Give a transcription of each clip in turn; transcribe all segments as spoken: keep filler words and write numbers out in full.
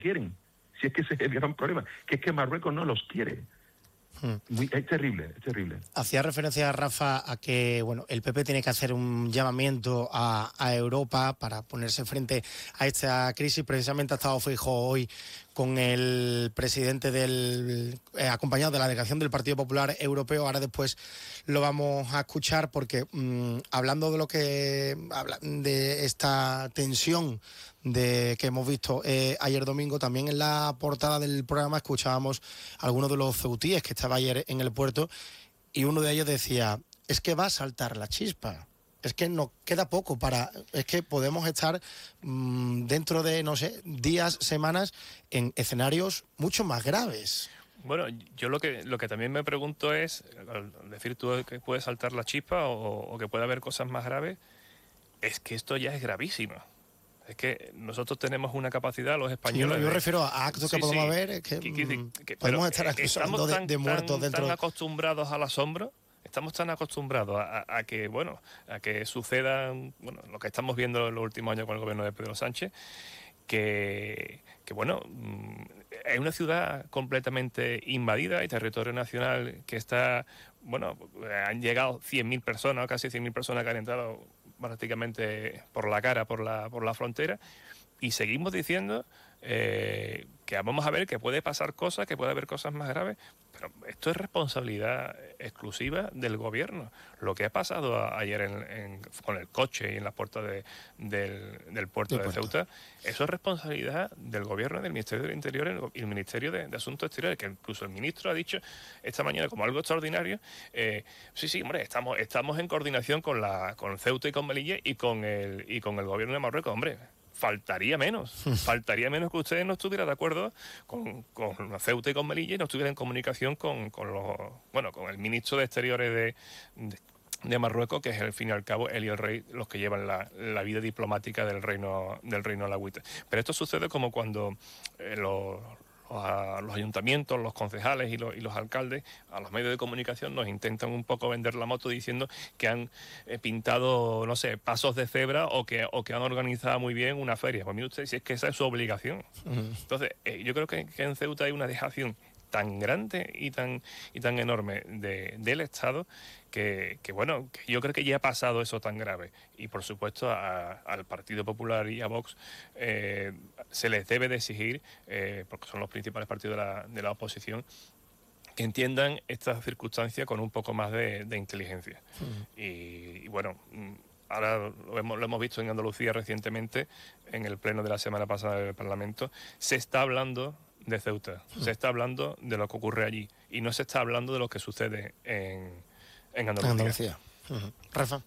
quieren. Si es que ese es el gran problema, que es que Marruecos no los quiere. Muy, es terrible, es terrible. Hacía referencia, Rafa, a que bueno, el P P tiene que hacer un llamamiento a, a Europa para ponerse frente a esta crisis. Precisamente ha estado Feijóo hoy con el presidente del eh, acompañado de la delegación del Partido Popular Europeo. Ahora después lo vamos a escuchar porque mmm, hablando de lo que habla de esta tensión de que hemos visto eh, ayer domingo, también en la portada del programa escuchábamos a algunos de los ceutíes que estaba ayer en el puerto y uno de ellos decía, es que va a saltar la chispa. Es que nos queda poco para... Es que podemos estar mmm, dentro de, no sé, días, semanas, en escenarios mucho más graves. Bueno, yo lo que lo que también me pregunto es, al decir tú que puede saltar la chispa o, o que puede haber cosas más graves, es que esto ya es gravísimo. Es que nosotros tenemos una capacidad, los españoles... Sí, yo me refiero a actos sí, que podemos sí, ver, es que, que, que, que podemos estar acusando de, de muertos tan, dentro... tan acostumbrados al asombro, estamos tan acostumbrados a, a que, bueno, a que suceda, bueno, lo que estamos viendo en los últimos años con el gobierno de Pedro Sánchez, que, que bueno, es una ciudad completamente invadida y territorio nacional que está, bueno, han llegado cien mil personas, casi cien mil personas que han entrado prácticamente por la cara, por la, por la frontera, y seguimos diciendo eh, que vamos a ver que puede pasar cosas, que puede haber cosas más graves, pero esto es responsabilidad exclusiva del gobierno. Lo que ha pasado a, ayer en, en, con el coche y en las puertas de, del, del puerto de, de puerto. Ceuta, eso es responsabilidad del gobierno, del Ministerio del Interior y el Ministerio de, de Asuntos Exteriores, que incluso el ministro ha dicho esta mañana como algo extraordinario, eh, sí, sí, hombre, estamos, estamos en coordinación con, la, con Ceuta y con Melilla y con el, y con el gobierno de Marruecos, hombre. Faltaría menos, faltaría menos que ustedes no estuvieran de acuerdo con, con Ceuta y con Melilla y no estuvieran en comunicación con, con los, bueno, con el ministro de Exteriores de, de, de Marruecos, que es al fin y al cabo él y el rey los que llevan la, la vida diplomática del reino del reino alawita. Pero esto sucede como cuando eh, los a los ayuntamientos, los concejales y los, y los alcaldes, a los medios de comunicación nos intentan un poco vender la moto diciendo que han eh, pintado, no sé, pasos de cebra o que, o que han organizado muy bien una feria. Pues mire usted, si es que esa es su obligación. Uh-huh. Entonces, eh, yo creo que, que en Ceuta hay una dejación tan grande y tan y tan enorme de, del Estado que, que, bueno, que yo creo que ya ha pasado eso tan grave. Y, por supuesto, a, al Partido Popular y a Vox eh, se les debe de exigir, eh, porque son los principales partidos de la, de la oposición, que entiendan estas circunstancias con un poco más de, de inteligencia. Uh-huh. Y, y, bueno... Ahora lo hemos, lo hemos visto en Andalucía recientemente, en el pleno de la semana pasada del Parlamento, se está hablando de Ceuta, uh-huh. se está hablando de lo que ocurre allí y no se está hablando de lo que sucede en, en Andalucía. Andalucía. Uh-huh. Rafa.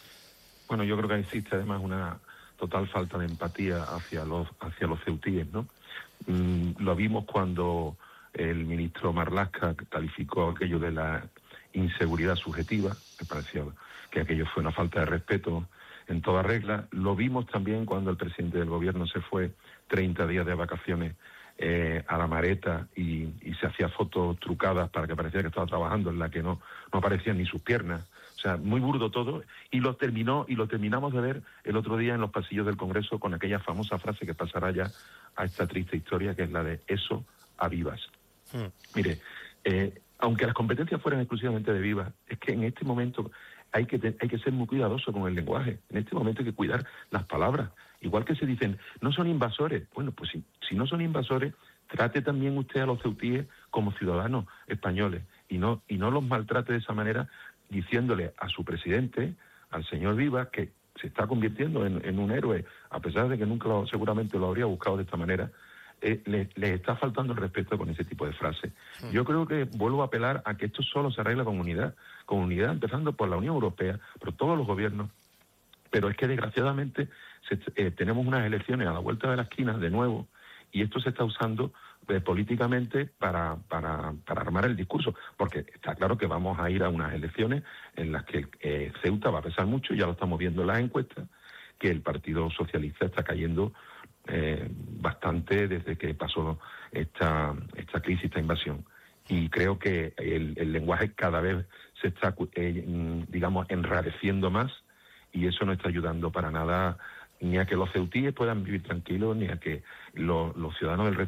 Bueno, yo creo que existe además una total falta de empatía hacia los hacia los ceutíes, ¿no? Mm, lo vimos cuando el ministro Marlaska calificó aquello de la inseguridad subjetiva, me pareció que aquello fue una falta de respeto en toda regla. Lo vimos también cuando el presidente del gobierno se fue treinta días de vacaciones eh, a la Mareta y, y se hacía fotos trucadas para que parecía que estaba trabajando, en la que no, no aparecían ni sus piernas. O sea, muy burdo todo, y lo terminó y lo terminamos de ver el otro día en los pasillos del Congreso con aquella famosa frase que pasará ya a esta triste historia, que es la de eso a vivas. Hmm. Mire, eh, aunque las competencias fueran exclusivamente de Vivas, es que en este momento hay que te, hay que ser muy cuidadoso con el lenguaje. En este momento hay que cuidar las palabras. Igual que se dicen, no son invasores. Bueno, pues si, si no son invasores, trate también usted a los ceutíes como ciudadanos españoles y no y no los maltrate de esa manera, diciéndole a su presidente, al señor Vivas, que se está convirtiendo en, en un héroe, a pesar de que nunca lo, seguramente lo habría buscado de esta manera. Eh, les le está faltando el respeto con ese tipo de frases. Sí. Yo creo que vuelvo a apelar a que esto solo se arregla con unidad, con unidad empezando por la Unión Europea, por todos los gobiernos, pero es que desgraciadamente se, eh, tenemos unas elecciones a la vuelta de la esquina de nuevo y esto se está usando eh, políticamente para, para, para armar el discurso, porque está claro que vamos a ir a unas elecciones en las que eh, Ceuta va a pesar mucho, ya lo estamos viendo en las encuestas, que el Partido Socialista está cayendo Eh, bastante desde que pasó esta esta crisis, esta invasión, y creo que el, el lenguaje cada vez se está eh, digamos enrareciendo más y eso no está ayudando para nada ni a que los ceutíes puedan vivir tranquilos, ni a que los, los ciudadanos del resto